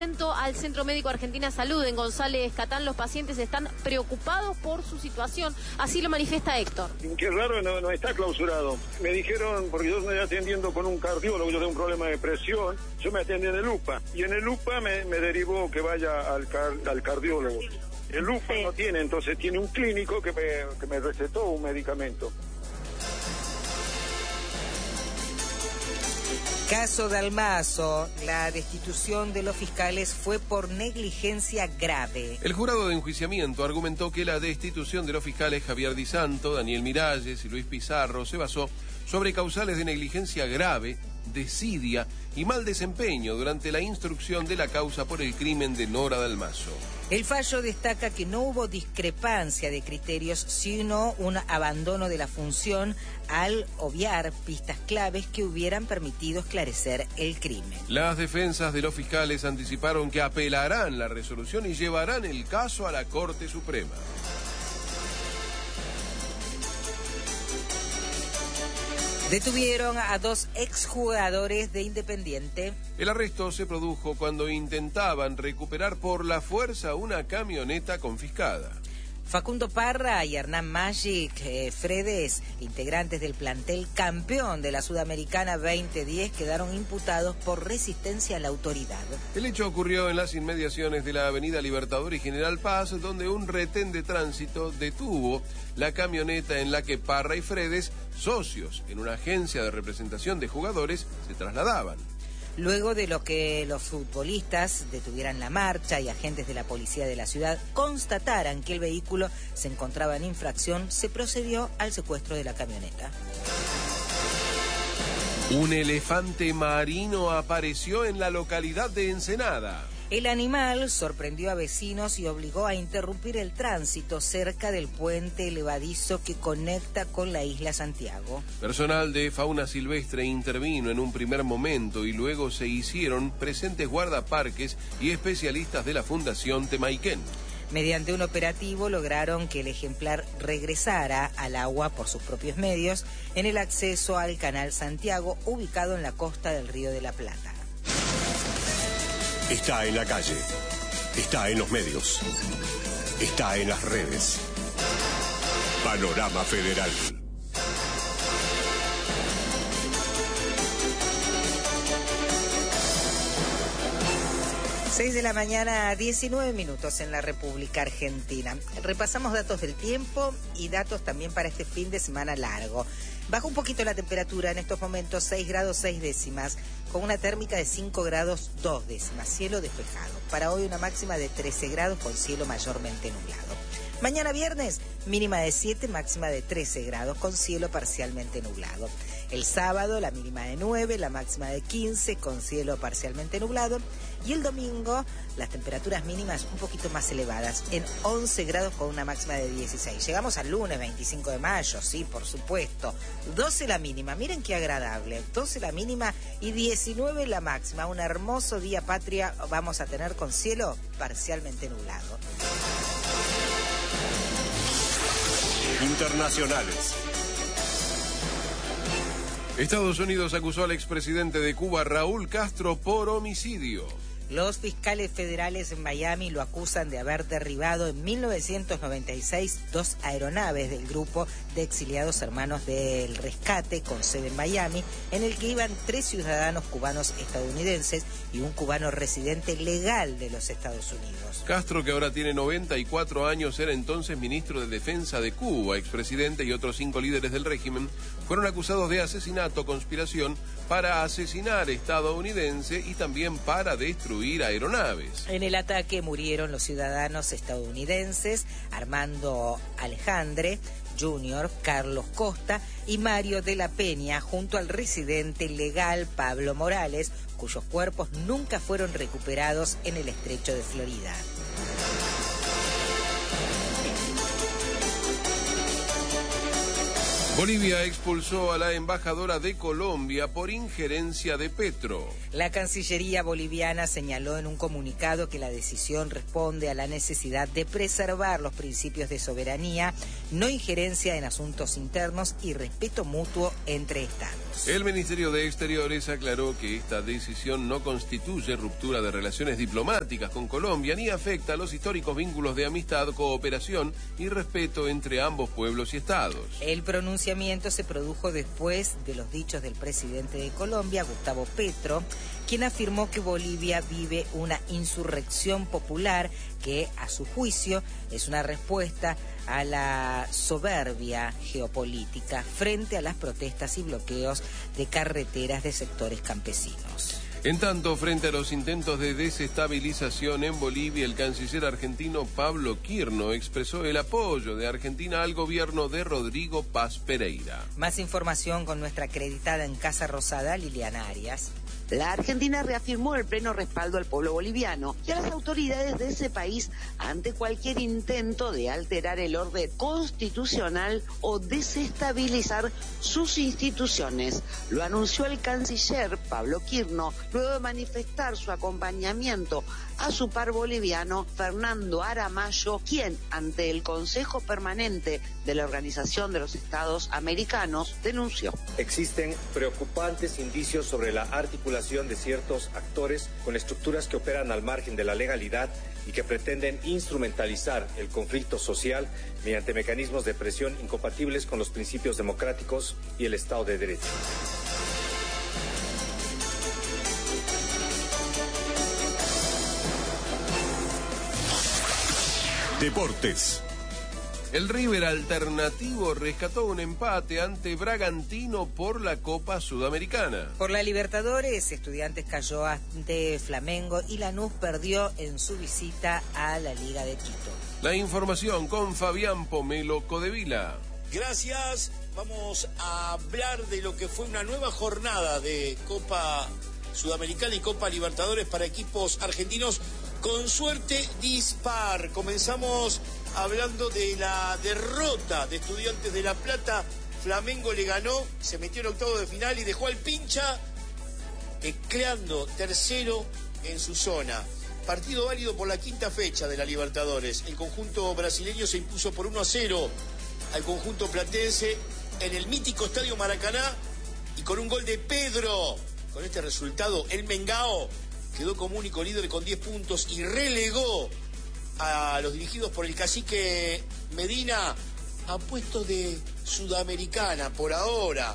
Al Centro Médico Argentina Salud en González Catán, los pacientes están preocupados por su situación, así lo manifiesta Héctor. Qué raro, no está clausurado. Me dijeron, porque yo me estoy atendiendo con un cardiólogo, yo tengo un problema de presión, yo me atendí en el UPA, y en el UPA me derivó que vaya al cardiólogo. El UPA no tiene, entonces tiene un clínico que me recetó un medicamento. Caso Dalmazo, la destitución de los fiscales fue por negligencia grave. El jurado de enjuiciamiento argumentó que la destitución de los fiscales Javier Di Santo, Daniel Miralles y Luis Pizarro se basó sobre causales de negligencia grave, desidia y mal desempeño durante la instrucción de la causa por el crimen de Nora Dalmazo. El fallo destaca que no hubo discrepancia de criterios, sino un abandono de la función al obviar pistas claves que hubieran permitido esclarecer el crimen. Las defensas de los fiscales anticiparon que apelarán la resolución y llevarán el caso a la Corte Suprema. Detuvieron a 2 exjugadores de Independiente. El arresto se produjo cuando intentaban recuperar por la fuerza una camioneta confiscada. Facundo Parra y Hernán Magic Fredes, integrantes del plantel campeón de la Sudamericana 2010, quedaron imputados por resistencia a la autoridad. El hecho ocurrió en las inmediaciones de la avenida Libertador y General Paz, donde un retén de tránsito detuvo la camioneta en la que Parra y Fredes, socios en una agencia de representación de jugadores, se trasladaban. Luego de lo que los futbolistas detuvieran la marcha y agentes de la policía de la ciudad constataran que el vehículo se encontraba en infracción, se procedió al secuestro de la camioneta. Un elefante marino apareció en la localidad de Ensenada. El animal sorprendió a vecinos y obligó a interrumpir el tránsito cerca del puente elevadizo que conecta con la isla Santiago. Personal de fauna silvestre intervino en un primer momento y luego se hicieron presentes guardaparques y especialistas de la Fundación Temaiken. Mediante un operativo lograron que el ejemplar regresara al agua por sus propios medios en el acceso al Canal Santiago, ubicado en la costa del Río de la Plata. Está en la calle, está en los medios, está en las redes. Panorama Federal. Seis de la mañana, 19 minutos en la República Argentina. Repasamos datos del tiempo y datos también para este fin de semana largo. Baja un poquito la temperatura en estos momentos, 6 grados 6 décimas, con una térmica de 5 grados 2 décimas, cielo despejado. Para hoy una máxima de 13 grados con cielo mayormente nublado. Mañana viernes, mínima de 7, máxima de 13 grados con cielo parcialmente nublado. El sábado, la mínima de 9, la máxima de 15 con cielo parcialmente nublado. Y el domingo, las temperaturas mínimas un poquito más elevadas, en 11 grados con una máxima de 16. Llegamos al lunes 25 de mayo, sí, por supuesto. 12 la mínima, miren qué agradable. 12 la mínima y 19 la máxima. Un hermoso día patria vamos a tener con cielo parcialmente nublado. Internacionales. Estados Unidos acusó al expresidente de Cuba, Raúl Castro, por homicidio. Los fiscales federales en Miami lo acusan de haber derribado en 1996 2 aeronaves del grupo de exiliados hermanos del rescate con sede en Miami, en el que iban 3 ciudadanos cubanos estadounidenses y un cubano residente legal de los Estados Unidos. Castro, que ahora tiene 94 años, era entonces ministro de Defensa de Cuba. Expresidente y otros 5 líderes del régimen fueron acusados de asesinato, conspiración para asesinar estadounidense y también para destruir aeronaves. En el ataque murieron los ciudadanos estadounidenses Armando Alejandre Jr., Carlos Costa y Mario de la Peña, junto al residente legal Pablo Morales, cuyos cuerpos nunca fueron recuperados en el estrecho de Florida. Bolivia expulsó a la embajadora de Colombia por injerencia de Petro. La Cancillería boliviana señaló en un comunicado que la decisión responde a la necesidad de preservar los principios de soberanía, no injerencia en asuntos internos y respeto mutuo entre estados. El Ministerio de Exteriores aclaró que esta decisión no constituye ruptura de relaciones diplomáticas con Colombia ni afecta a los históricos vínculos de amistad, cooperación y respeto entre ambos pueblos y estados. El pronunciamiento se produjo después de los dichos del presidente de Colombia, Gustavo Petro, quien afirmó que Bolivia vive una insurrección popular que, a su juicio, es una respuesta a la soberbia geopolítica frente a las protestas y bloqueos de carreteras de sectores campesinos. En tanto, frente a los intentos de desestabilización en Bolivia, el canciller argentino Pablo Quirno expresó el apoyo de Argentina al gobierno de Rodrigo Paz Pereira. Más información con nuestra acreditada en Casa Rosada, Liliana Arias. La Argentina reafirmó el pleno respaldo al pueblo boliviano y a las autoridades de ese país ante cualquier intento de alterar el orden constitucional o desestabilizar sus instituciones. Lo anunció el canciller Pablo Quirno luego de manifestar su acompañamiento a su par boliviano Fernando Aramayo, quien ante el Consejo Permanente de la Organización de los Estados Americanos denunció. Existen preocupantes indicios sobre la articulación de ciertos actores con estructuras que operan al margen de la legalidad y que pretenden instrumentalizar el conflicto social mediante mecanismos de presión incompatibles con los principios democráticos y el Estado de Derecho. Deportes. El River Alternativo rescató un empate ante Bragantino por la Copa Sudamericana. Por la Libertadores, Estudiantes cayó ante Flamengo y Lanús perdió en su visita a la Liga de Quito. La información con Fabián Pomelo Codevila. Gracias. Vamos a hablar de lo que fue una nueva jornada de Copa Sudamericana y Copa Libertadores para equipos argentinos con suerte dispar. Comenzamos hablando de la derrota de Estudiantes de La Plata. Flamengo le ganó, se metió en octavo de final y dejó al Pincha tecleando tercero en su zona. Partido válido por la quinta fecha de la Libertadores. El conjunto brasileño se impuso por 1-0 al conjunto platense en el mítico Estadio Maracaná y con un gol de Pedro. Con este resultado, el Mengao quedó como único líder con 10 puntos y relegó a los dirigidos por el cacique Medina a puestos de Sudamericana por ahora.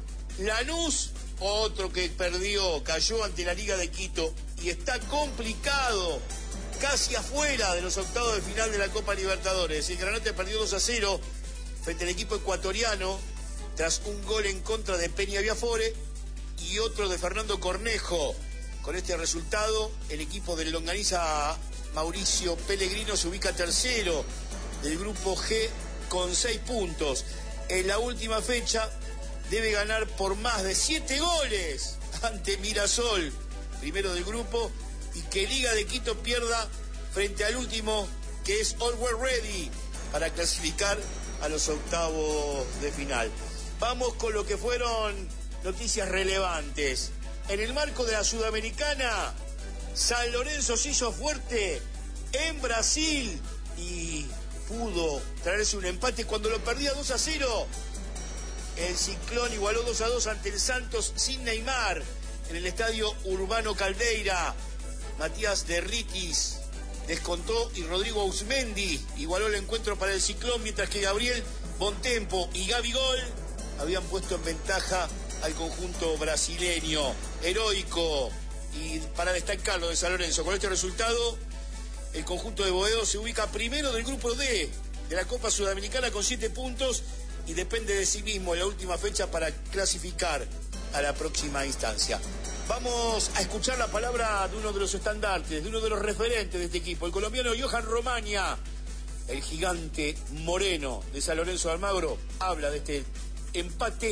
Lanús, otro que perdió, cayó ante la Liga de Quito y está complicado, casi afuera de los octavos de final de la Copa Libertadores. El Granate perdió 2-0 frente al equipo ecuatoriano tras un gol en contra de Peña Viafore y otro de Fernando Cornejo. Con este resultado, el equipo del longaniza Mauricio Pellegrino se ubica tercero del grupo G con 6 puntos. En la última fecha debe ganar por más de 7 goles ante Mirasol, primero del grupo, y que Liga de Quito pierda frente al último, que es Always Ready, para clasificar a los octavos de final. Vamos con lo que fueron noticias relevantes. En el marco de la Sudamericana, San Lorenzo se hizo fuerte en Brasil y pudo traerse un empate cuando lo perdía 2-0. El Ciclón igualó 2-2 ante el Santos sin Neymar en el estadio Urbano Caldeira. Matías Derritis descontó y Rodrigo Ausmendi igualó el encuentro para el Ciclón, mientras que Gabriel Bontempo y Gabigol habían puesto en ventaja al conjunto brasileño. Heroico y para destacarlo de San Lorenzo. Con este resultado, el conjunto de Boedo se ubica primero del grupo D de la Copa Sudamericana con 7 puntos y depende de sí mismo en la última fecha para clasificar a la próxima instancia. Vamos a escuchar la palabra de uno de los estandartes, de uno de los referentes de este equipo, el colombiano Johan Romaña. El gigante moreno de San Lorenzo de Almagro habla de este empate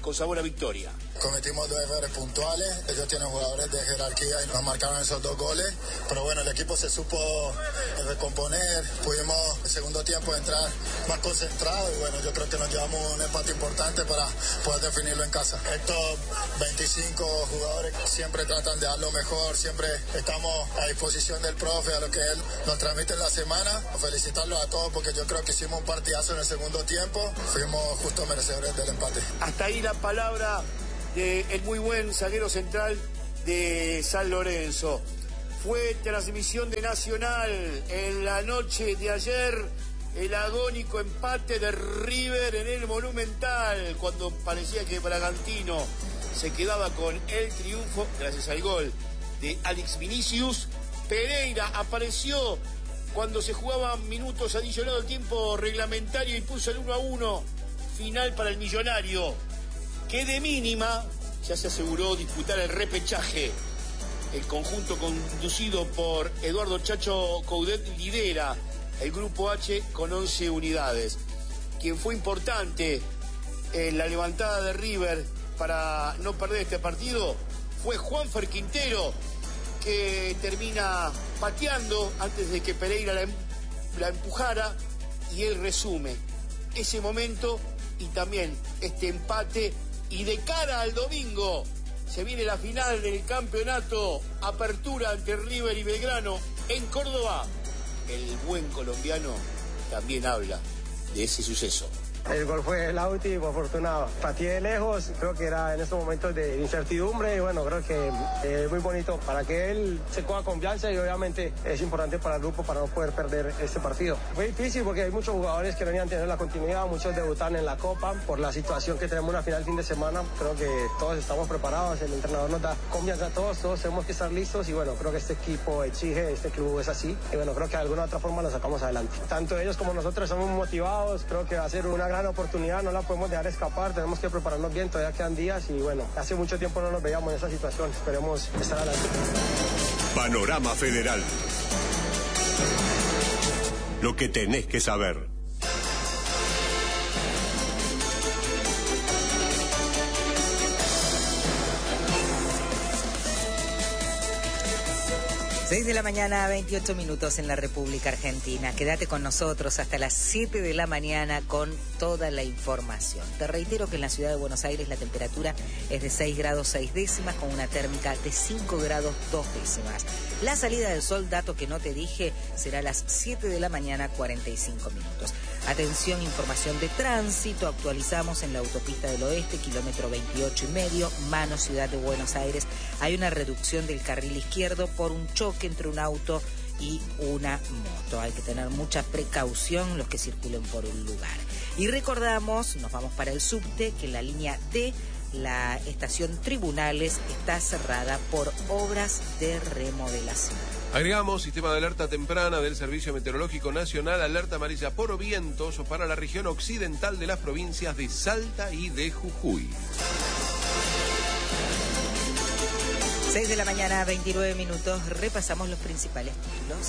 con sabor a victoria. Cometimos 2 errores puntuales, ellos tienen jugadores de jerarquía y nos marcaron esos 2 goles, pero bueno, el equipo se supo recomponer, pudimos en segundo tiempo entrar más concentrado y bueno, yo creo que nos llevamos un empate importante para poder definirlo en casa. Estos 25 jugadores siempre tratan de dar lo mejor, siempre estamos a disposición del profe, a lo que él nos transmite en la semana. Felicitarlos a todos porque yo creo que hicimos un partidazo en el segundo tiempo, fuimos justo merecedores del empate. Hasta ahí la palabra del muy buen zaguero central de San Lorenzo. Fue transmisión de Nacional en la noche de ayer, el agónico empate de River en el Monumental, cuando parecía que Bragantino se quedaba con el triunfo gracias al gol de Alex Vinicius. Pereira apareció cuando se jugaban minutos adicionados al tiempo reglamentario y puso el 1-1 final para el Millonario, que de mínima ya se aseguró disputar el repechaje. El conjunto conducido por Eduardo Chacho Coudet lidera el grupo H con 11 unidades. Quien fue importante en la levantada de River para no perder este partido fue Juanfer Quintero, que termina pateando antes de que Pereira la empujara, y él resume ese momento y también este empate. Y de cara al domingo se viene la final del campeonato, apertura ante River y Belgrano en Córdoba. El buen colombiano también habla de ese suceso. El gol fue la última, afortunado. Pateé de lejos, creo que era en estos momentos de incertidumbre y bueno, creo que es muy bonito para que él se coja confianza y obviamente es importante para el grupo para no poder perder este partido. Fue difícil porque hay muchos jugadores que venían a tener la continuidad, muchos debutan en la Copa por la situación que tenemos una final fin de semana. Creo que todos estamos preparados, el entrenador nos da confianza a todos tenemos que estar listos y bueno, creo que este equipo exige, este club es así y bueno, creo que de alguna otra forma lo sacamos adelante. Tanto ellos como nosotros estamos motivados, creo que va a ser una gran oportunidad, no la podemos dejar escapar, tenemos que prepararnos bien, todavía quedan días y bueno, hace mucho tiempo no nos veíamos en esa situación, esperemos estar adelante. Panorama Federal. Lo que tenés que saber. 6 de la mañana, 28 minutos en la República Argentina. Quédate con nosotros hasta las 7 de la mañana con toda la información. Te reitero que en la ciudad de Buenos Aires la temperatura es de 6 grados 6 décimas con una térmica de 5 grados 2 décimas. La salida del sol, dato que no te dije, será a las 7 de la mañana 45 minutos. Atención, información de tránsito. Actualizamos en la autopista del Oeste, kilómetro 28,5, Mano Ciudad de Buenos Aires. Hay una reducción del carril izquierdo por un choque entre un auto y una moto. Hay que tener mucha precaución los que circulen por un lugar. Y recordamos, nos vamos para el subte, que la línea D, la estación Tribunales, está cerrada por obras de remodelación. Agregamos sistema de alerta temprana del Servicio Meteorológico Nacional, alerta amarilla por vientos para la región occidental de las provincias de Salta y de Jujuy. 6 de la mañana, 29 minutos. Repasamos los principales títulos.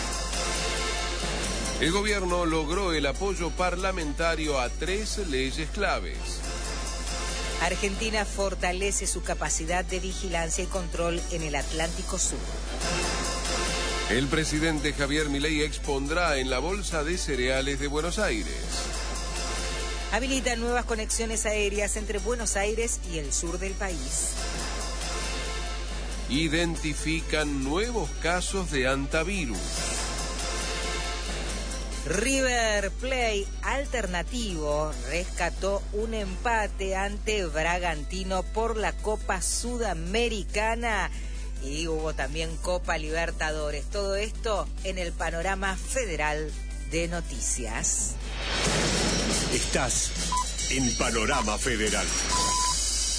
El gobierno logró el apoyo parlamentario a 3 leyes claves. Argentina fortalece su capacidad de vigilancia y control en el Atlántico Sur. El presidente Javier Milei expondrá en la Bolsa de Cereales de Buenos Aires. Habilitan nuevas conexiones aéreas entre Buenos Aires y el sur del país. Identifican nuevos casos de hantavirus. River Plate alternativo rescató un empate ante Bragantino por la Copa Sudamericana y hubo también Copa Libertadores. Todo esto en el Panorama Federal de Noticias. Estás en Panorama Federal.